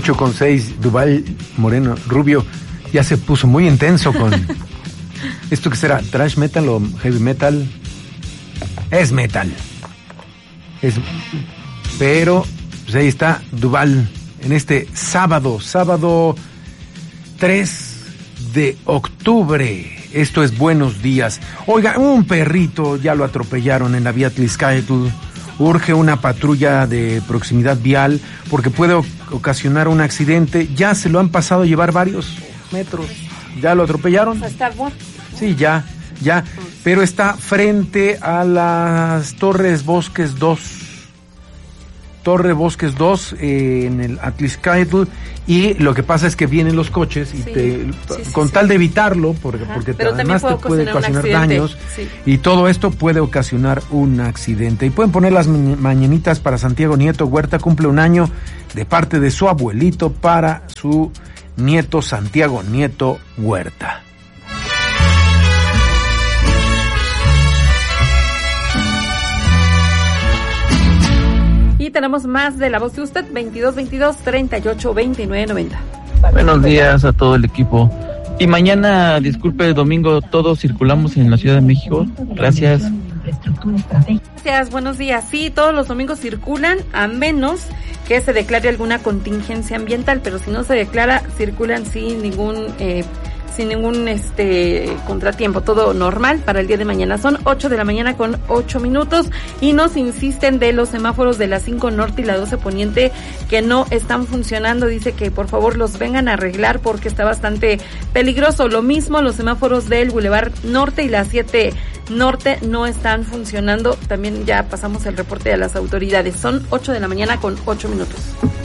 8:06, Duvall Moreno Rubio ya se puso muy intenso con esto que será, thrash metal o heavy metal. Es metal. Pero pues ahí está Duvall en este sábado 3 de octubre. Esto es Buenos Días. Oiga, un perrito ya lo atropellaron en la vía Tliscaetl. Urge una patrulla de proximidad vial porque puede ocasionar un accidente. Ya se lo han pasado a llevar varios metros. ¿Ya lo atropellaron? O sea, está muerto. Sí, ya. Pero está frente a las Torres Bosques 2. Torre Bosques 2 en el Atliscaetl, y lo que pasa es que vienen los coches y con tal de evitarlo, porque además te puede ocasionar daños, y todo esto puede ocasionar un accidente. Y pueden poner las mañanitas para Santiago Nieto Huerta, cumple un año de parte de su abuelito para su nieto Santiago Nieto Huerta. Y tenemos más de La Voz de Usted, 2222-382990. Buenos días a todo el equipo. Y mañana, disculpe, el domingo todos circulamos en la Ciudad de México. Gracias. Gracias, buenos días. Sí, todos los domingos circulan, a menos que se declare alguna contingencia ambiental, pero si no se declara, circulan sin ningún contratiempo, todo normal para el día de mañana. Son 8 de la mañana con 8 minutos y nos insisten de los semáforos de la 5 Norte y la 12 Poniente que no están funcionando. Dice que por favor los vengan a arreglar porque está bastante peligroso. Lo mismo los semáforos del Boulevard Norte y la 7 Norte no están funcionando. También ya pasamos el reporte a las autoridades. Son 8 de la mañana con 8 minutos.